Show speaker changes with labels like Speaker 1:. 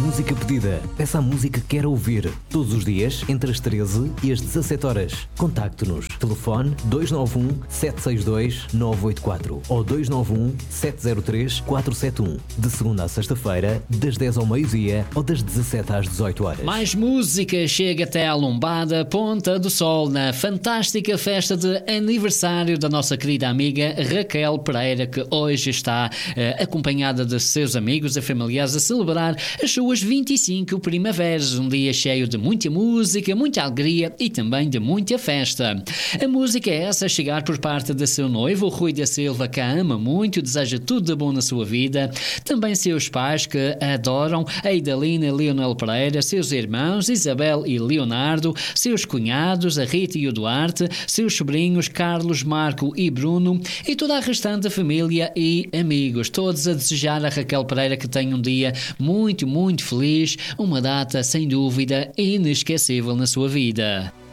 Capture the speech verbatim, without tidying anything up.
Speaker 1: música pedida. Peça a música que quer ouvir. Todos os dias, entre as treze e as dezassete horas. Contacte-nos. Telefone dois nove um, sete seis dois, nove oito quatro ou dois nove um, sete zero três, quatro sete um. De segunda a sexta-feira, das dez ao meio-dia ou das dezassete às dezoito horas.
Speaker 2: Mais música chega até à lombada Ponta do Sol na fantástica festa de aniversário da nossa querida amiga Raquel Pereira, que hoje está eh, acompanhada de seus amigos e familiares a celebrar as suas vinte e cinco primaveras, um dia cheio de muita música, muita alegria e também de muita festa. A música é essa a chegar por parte de seu noivo, Rui da Silva, que a ama muito, deseja tudo de bom na sua vida, também seus pais que a adoram, a Idalina e Leonel Pereira, seus irmãos Isabel e Leonardo, seus cunhados, a Rita e o Duarte, seus sobrinhos Carlos, Marco e Bruno e toda a restante família e amigos, todos a desejar a Raquel Pereira que tenha um dia muito, muito feliz, uma data sem dúvida inesquecível na sua vida.